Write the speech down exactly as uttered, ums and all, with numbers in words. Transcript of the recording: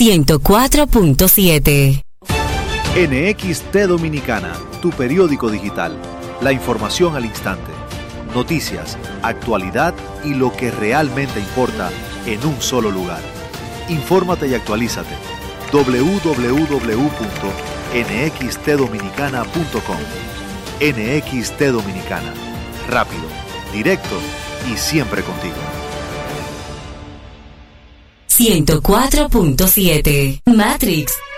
ciento cuatro punto siete. N X T Dominicana, tu periódico digital. La información al instante. Noticias, actualidad y lo que realmente importa en un solo lugar. Infórmate y actualízate. doble u doble u doble u punto n x t dominicana punto com. N X T Dominicana. Rápido, directo y siempre contigo. ciento cuatro punto siete. Matrix,